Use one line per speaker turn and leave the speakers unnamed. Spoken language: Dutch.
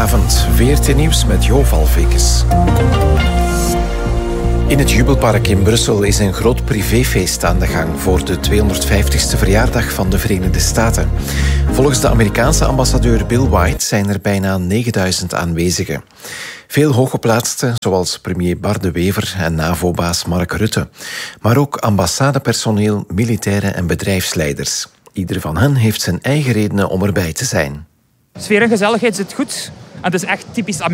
Goedenavond, VRT Nieuws met Jo Valvekes. In het Jubelpark in Brussel is een groot privéfeest aan de gang voor de 250ste verjaardag van de Verenigde Staten. Volgens de Amerikaanse ambassadeur Bill White zijn er bijna 9000 aanwezigen. Veel hooggeplaatsten, zoals premier Bart De Wever en NAVO-baas Mark Rutte. Maar ook ambassadepersoneel, militairen en bedrijfsleiders. Ieder van hen heeft zijn eigen redenen om erbij te zijn.
Sfeer en gezelligheid zit goed. En het is echt typisch